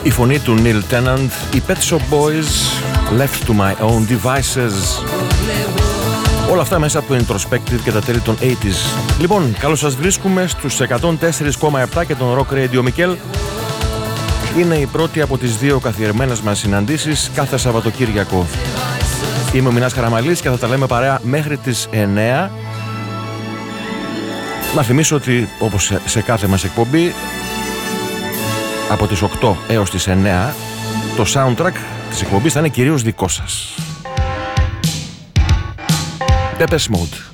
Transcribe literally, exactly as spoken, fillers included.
Η φωνή του Neil Tennant, οι Pet Shop Boys, Left to My Own Devices. Όλα αυτά μέσα από το Introspective και τα τέλη των ογδόντα. Λοιπόν, καλώς σας βρίσκουμε στους εκατόν τέσσερα κόμμα επτά και τον Rock Radio Μικέλ. Είναι η πρώτη από τις δύο καθιερωμένες μας συναντήσεις κάθε Σαββατοκύριακο. Είμαι ο Μινάς Χαραμαλής και θα τα λέμε παρέα μέχρι τις εννέα. Να θυμίσω ότι όπως σε κάθε μας εκπομπή από τις οκτώ έως τις εννέα το soundtrack της εκπομπής θα είναι κυρίως δικό σας. Depeche Mode.